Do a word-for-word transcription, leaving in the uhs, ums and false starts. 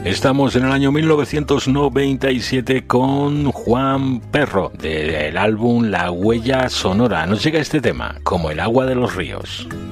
Estamos en el año mil novecientos noventa y siete con Juan Perro, del álbum La Huella Sonora. Nos llega este tema, Como el agua de los ríos.